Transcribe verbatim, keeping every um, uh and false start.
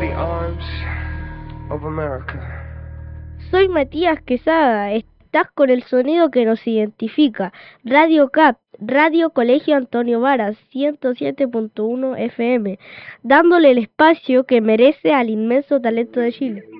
the arms of America. Soy Matías Quesada, estás con el sonido que nos identifica. Radio C A P, Radio Colegio Antonio Varas, ciento siete punto uno F M, dándole el espacio que merece al inmenso talento de Chile.